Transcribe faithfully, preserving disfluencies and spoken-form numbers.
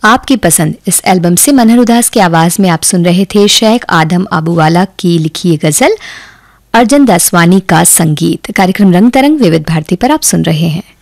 आपकी पसंद इस एल्बम से मनहर उदास की आवाज में आप सुन रहे थे शेख आदम अबूवाला की लिखी ये गजल, अर्जन दासवानी का संगीत। कार्यक्रम रंग तरंग विविध भारती पर आप सुन रहे हैं।